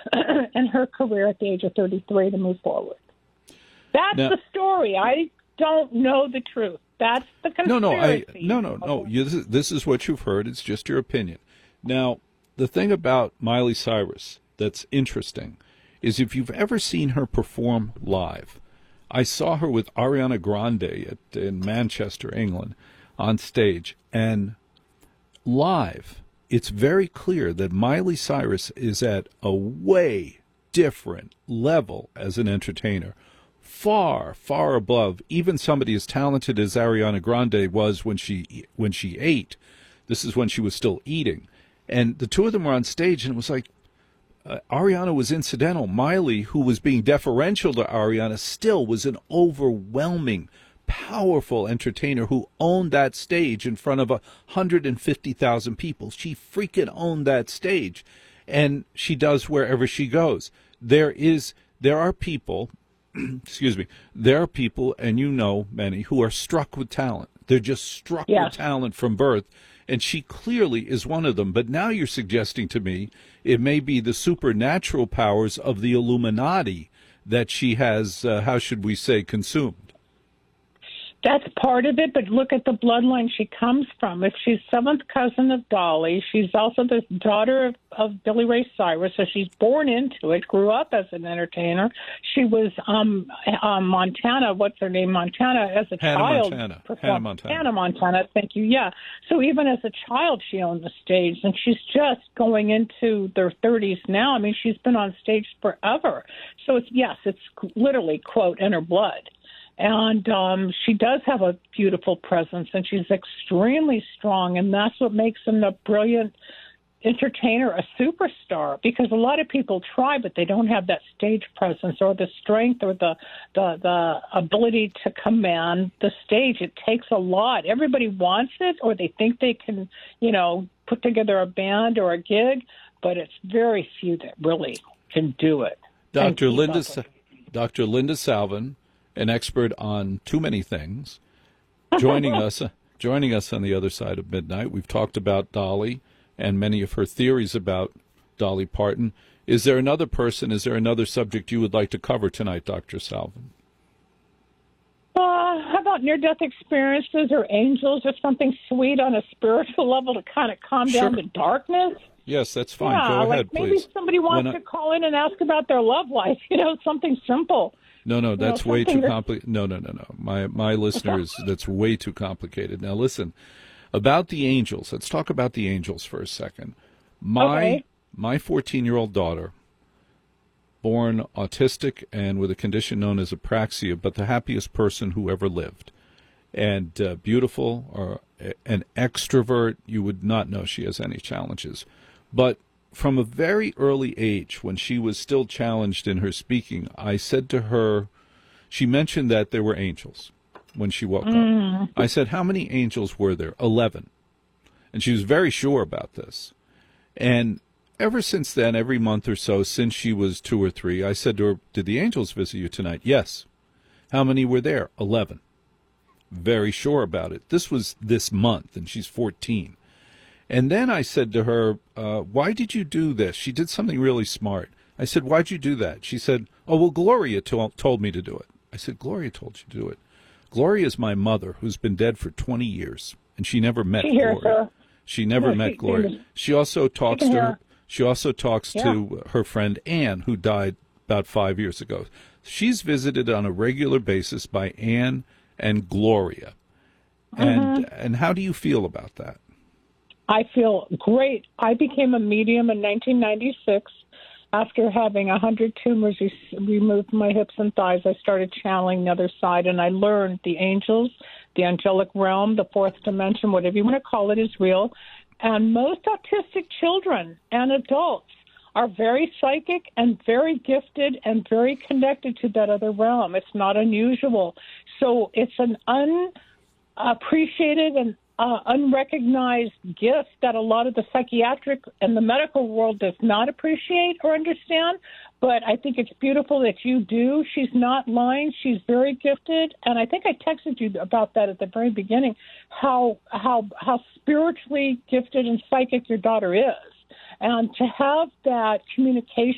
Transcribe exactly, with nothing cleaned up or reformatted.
in her career at the age of thirty-three to move forward. That's now, the story. I don't know the truth. That's the conspiracy. No, no, I, no, no, no. You, this, is, this is what you've heard. It's just your opinion. Now, the thing about Miley Cyrus that's interesting is if you've ever seen her perform live, I saw her with Ariana Grande at, in Manchester, England, on stage, and live, it's very clear that Miley Cyrus is at a way different level as an entertainer, far, far above even somebody as talented as Ariana Grande was when she when she ate. This is when she was still eating, and the two of them were on stage, and it was like uh, Ariana was incidental. Miley, who was being deferential to Ariana, still was an overwhelming, powerful entertainer who owned that stage in front of a hundred and fifty thousand people. She freaking owned that stage, and she does wherever she goes. There is, there are people, excuse me, there are people, and you know many, who are struck with talent. They're just struck yes. with talent from birth, and she clearly is one of them. But now you're suggesting to me it may be the supernatural powers of the Illuminati that she has, uh, how should we say, consumed. That's part of it, but look at the bloodline she comes from. If she's seventh cousin of Dolly, she's also the daughter of, of Billy Ray Cyrus, so she's born into it, grew up as an entertainer. She was um, um Montana, what's her name, Montana, as a Hannah child. Montana. Hannah Montana. Hannah Montana, thank you, yeah. So even as a child, she owned the stage, and she's just going into their thirties now. I mean, she's been on stage forever. So it's, yes, it's literally, quote, in her blood. And um, she does have a beautiful presence, and she's extremely strong, and that's what makes him a brilliant entertainer, a superstar, because a lot of people try, but they don't have that stage presence or the strength or the, the, the ability to command the stage. It takes a lot. Everybody wants it, or they think they can, you know, put together a band or a gig, but it's very few that really can do it. Doctor Linda, Doctor Linda Salvin, an expert on too many things, joining us, joining us on the other side of midnight. We've talked about Dolly and many of her theories about Dolly Parton. Is there another person, is there another subject you would like to cover tonight, Doctor Salvin? Uh, how about near-death experiences or angels or something sweet on a spiritual level to kind of calm Sure. down the darkness? Yes, that's fine. Yeah, Go ahead, like maybe please. somebody wants I... to call in and ask about their love life, you know, something simple. No, no, that's you know, way too that... complicated. No, no, no, no. My my listeners, that's way too complicated. Now, listen, about the angels. Let's talk about the angels for a second. My okay. my fourteen-year-old daughter, born autistic and with a condition known as apraxia, but the happiest person who ever lived, and uh, beautiful, or an extrovert. You would not know she has any challenges, but from a very early age, when she was still challenged in her speaking, I said to her, she mentioned that there were angels when she woke mm. up. I said, how many angels were there? Eleven. And she was very sure about this. And ever since then, every month or so, since she was two or three, I said to her, did the angels visit you tonight? Yes. How many were there? Eleven. Very sure about it. This was this month, and she's fourteen. And then I said to her, uh, why did you do this? She did something really smart. I said, why'd you do that? She said, oh, well, Gloria to- told me to do it. I said, Gloria told you to do it. Gloria is my mother, who's been dead for twenty years, and she never met she Gloria. Her. She never no, met she, Gloria. She also talks to her. She also talks yeah. to her friend Anne, who died about five years ago. She's visited on a regular basis by Anne and Gloria. And mm-hmm. and how do you feel about that? I feel great. I became a medium in nineteen ninety-six. After having one hundred tumors removed from my hips and thighs, I started channeling the other side, and I learned the angels, the angelic realm, the fourth dimension, whatever you want to call it, is real. And most autistic children and adults are very psychic and very gifted and very connected to that other realm. It's not unusual. So it's an unappreciated and Uh, unrecognized gift that a lot of the psychiatric and the medical world does not appreciate or understand. But I think it's beautiful that you do. She's not lying. She's very gifted. And I think I texted you about that at the very beginning, how how how spiritually gifted and psychic your daughter is. And to have that communication